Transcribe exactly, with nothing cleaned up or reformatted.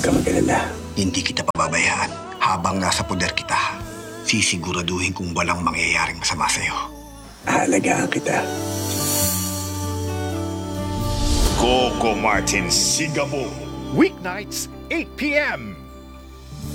ka mag-alala. Hindi kita pababayaan. Habang nasa poder kita, sisiguraduhin kung walang mangyayaring masama sa'yo. Aalagaan kita. Coco Martin Sigabo. Weeknights, eight p m